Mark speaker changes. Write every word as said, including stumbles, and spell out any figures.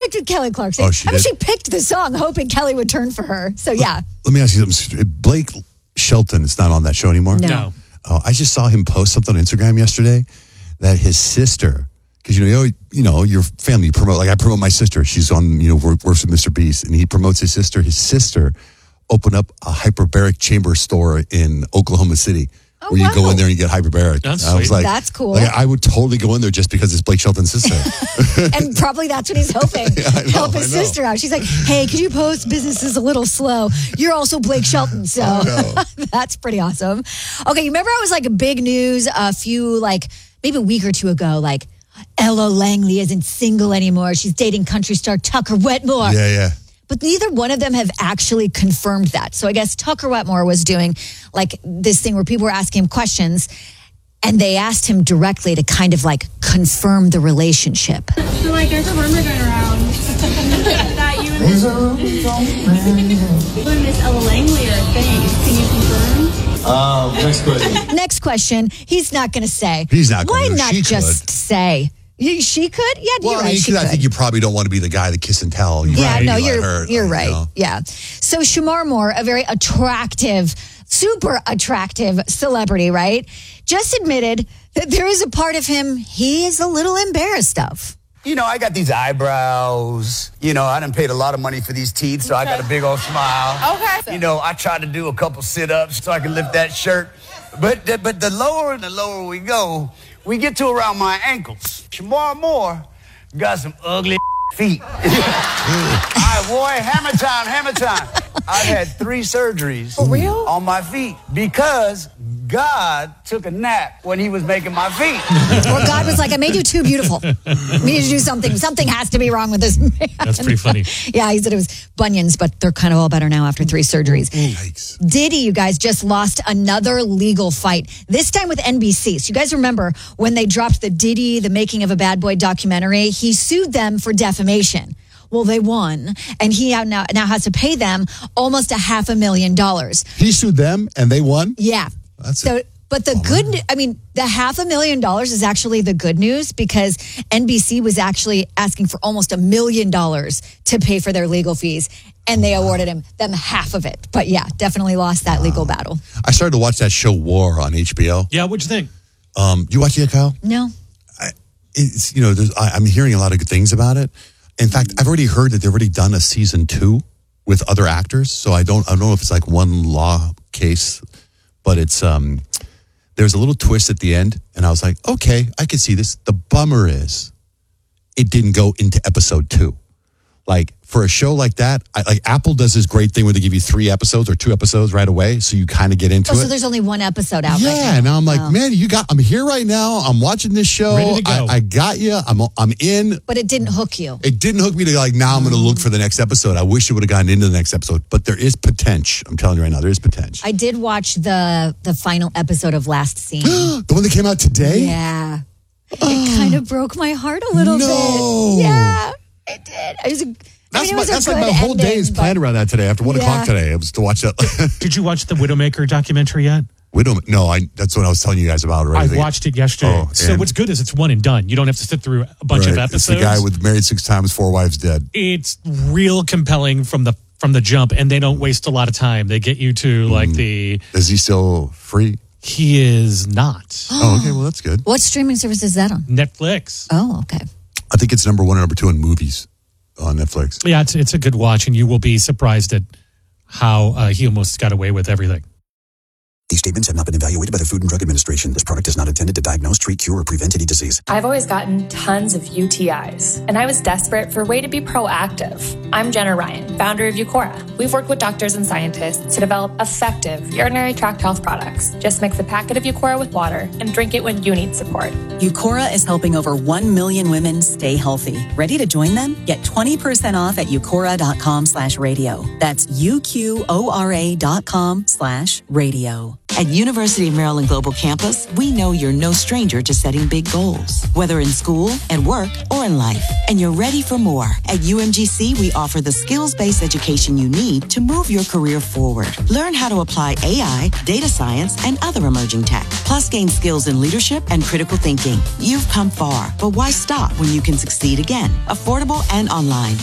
Speaker 1: with Kelly Clarkson.
Speaker 2: Oh, she
Speaker 1: I mean,
Speaker 2: did?
Speaker 1: she picked the song hoping Kelly would turn for her. So, yeah.
Speaker 2: Let me ask you something. Blake Shelton is not on that show anymore?
Speaker 1: No.
Speaker 3: No.
Speaker 2: Oh, I just saw him post something on Instagram yesterday that his sister, because you know, you know, your family you promote. Like I promote my sister. She's on, you know, work, works with Mister Beast, and he promotes his sister. His sister opened up a hyperbaric chamber store in Oklahoma City.
Speaker 1: Oh,
Speaker 2: where you
Speaker 1: wow.
Speaker 2: go in there and you get hyperbaric.
Speaker 3: That's
Speaker 2: I was
Speaker 3: sweet.
Speaker 2: like,
Speaker 1: That's cool.
Speaker 2: Like, I would totally go in there just because it's Blake Shelton's sister.
Speaker 1: And probably that's what he's hoping.
Speaker 2: I know,
Speaker 1: Help his
Speaker 2: I know.
Speaker 1: sister out. She's like, hey, could you post business is a little slow? You're also Blake Shelton. So that's pretty awesome. Okay, you remember I was like a big news a few, like maybe a week or two ago, like Ella Langley isn't single anymore. She's dating country star Tucker Wetmore.
Speaker 2: Yeah, yeah.
Speaker 1: But neither one of them have actually confirmed that. So I guess Tucker Wetmore was doing like this thing where people were asking him questions and they asked him directly to kind of like confirm the relationship.
Speaker 4: So like there's a rumor going around that you and Miss, you and Miss Ella Langley are a thing. Can you confirm?
Speaker 5: Um, next question.
Speaker 1: Next question. He's not going to say.
Speaker 2: He's not
Speaker 1: Why
Speaker 2: gonna.
Speaker 1: not
Speaker 2: She
Speaker 1: just
Speaker 2: could.
Speaker 1: say? You, she could? Yeah,
Speaker 2: Well,
Speaker 1: you're
Speaker 2: I
Speaker 1: right.
Speaker 2: mean,
Speaker 1: She
Speaker 2: 'cause I
Speaker 1: could.
Speaker 2: think you probably don't want to be the guy that kiss and tell. You
Speaker 1: Yeah,
Speaker 2: might
Speaker 1: no,
Speaker 2: let
Speaker 1: you're
Speaker 2: her,
Speaker 1: you're
Speaker 2: like,
Speaker 1: right.
Speaker 2: you know.
Speaker 1: Yeah. So Shamar Moore, a very attractive, super attractive celebrity, right? Just admitted that there is a part of him he is a little embarrassed of.
Speaker 6: You know, I got these eyebrows. You know, I done paid a lot of money for these teeth, so I got a big old smile.
Speaker 4: Okay.
Speaker 6: You know, I tried to do a couple sit-ups so I can lift that shirt. But the, but the lower and the lower we go, we get to around my ankles. Shamar Moore got some ugly feet. All right, boy, hammer time, hammer time. I've had three surgeries
Speaker 1: For real?
Speaker 6: on my feet because God took a nap when he was making my feet.
Speaker 1: Or God was like, I made you too beautiful. We need to do something. Something has to be wrong with this man.
Speaker 3: That's pretty funny.
Speaker 1: Yeah, he said it was bunions, but they're kind of all better now after three surgeries.
Speaker 2: Yikes.
Speaker 1: Diddy, you guys, just lost another legal fight, this time with N B C. So you guys remember when they dropped the Diddy, the Making of a Bad Boy documentary, he sued them for defamation. Well, they won, and he now, now has to pay them almost a half a million dollars.
Speaker 2: He sued them and they won?
Speaker 1: Yeah.
Speaker 2: That's
Speaker 1: so,
Speaker 2: it.
Speaker 1: but the good, ne- I mean, the half a million dollars is actually the good news because N B C was actually asking for almost a million dollars to pay for their legal fees, and they awarded him them half of it. But yeah, definitely lost that legal battle.
Speaker 2: I started to watch that show War on H B O.
Speaker 3: Yeah, what'd you think?
Speaker 2: Um, you watch it, Kyle?
Speaker 1: No.
Speaker 2: It's, you know, there's, I, I'm hearing a lot of good things about it. In fact, I've already heard that they've already done a season two with other actors. So I don't, I don't know if it's like one law case, but it's, um, there's a little twist at the end. And I was like, okay, I can see this. The bummer is it didn't go into episode two. Like for a show like that, I, like Apple does this great thing where they give you three episodes or two episodes right away. So you kind of get into
Speaker 1: Oh,
Speaker 2: it.
Speaker 1: so there's only one episode out right
Speaker 2: Yeah,
Speaker 1: now.
Speaker 2: and now I'm like,
Speaker 1: Oh.
Speaker 2: man, you got. I'm here right now. I'm watching this show.
Speaker 3: Ready to go.
Speaker 2: I, I got you. I'm I'm in.
Speaker 1: But it didn't hook you.
Speaker 2: It didn't hook me to like. Now I'm going to look for the next episode. I wish it would have gotten into the next episode, but there is potential. I'm telling you right now, there is potential.
Speaker 1: I did watch the the final episode of Last Scene.
Speaker 2: The one that came out today.
Speaker 1: Yeah. It kind of broke my heart a little
Speaker 2: No.
Speaker 1: bit. Yeah, it did. It was a, I
Speaker 2: That's
Speaker 1: mean, it
Speaker 2: my,
Speaker 1: was a
Speaker 2: that's like
Speaker 1: good
Speaker 2: my whole day
Speaker 1: ending,
Speaker 2: is
Speaker 1: but-
Speaker 2: planned around that today. After one
Speaker 1: Yeah.
Speaker 2: o'clock today, I was to watch that.
Speaker 3: Did you watch the Widowmaker documentary yet?
Speaker 2: Widow. No, I. That's what I was telling you guys about already.
Speaker 3: I watched it yesterday.
Speaker 2: Oh,
Speaker 3: so
Speaker 2: and-
Speaker 3: what's good is it's one and done. You don't have to sit through a bunch
Speaker 2: Right.
Speaker 3: of
Speaker 2: It's
Speaker 3: episodes.
Speaker 2: the guy with married six times, four wives dead.
Speaker 3: It's real compelling from the from the jump, and they don't waste a lot of time. They get you to
Speaker 2: Mm.
Speaker 3: like the
Speaker 2: Is he still free?
Speaker 3: he is not
Speaker 2: Oh, okay. Well, that's good.
Speaker 1: What streaming service is that on?
Speaker 3: Netflix.
Speaker 1: Oh, okay.
Speaker 2: I think it's number one and number two in movies on Netflix.
Speaker 3: Yeah, it's it's a good watch, and you will be surprised at how uh, he almost got away with everything.
Speaker 7: These statements have not been evaluated by the Food and Drug Administration. This product is not intended to diagnose, treat, cure, or prevent any disease.
Speaker 8: I've always gotten tons of U T Is, and I was desperate for a way to be proactive. I'm Jenna Ryan, founder of Eucora. We've worked with doctors and scientists to develop effective urinary tract health products. Just mix a packet of Eucora with water and drink it when you need support.
Speaker 9: Eucora is helping over one million women stay healthy. Ready to join them? Get twenty percent off at eucora.com slash radio. That's U-Q-O-R-A dot com slash radio.
Speaker 10: At University of Maryland Global Campus, we know you're no stranger to setting big goals, whether in school, at work, or in life. And you're ready for more. At U M G C, we offer the skills-based education you need to move your career forward. Learn how to apply A I, data science, and other emerging tech. Plus, gain skills in leadership and critical thinking. You've come far, but why stop when you can succeed again? Affordable and online.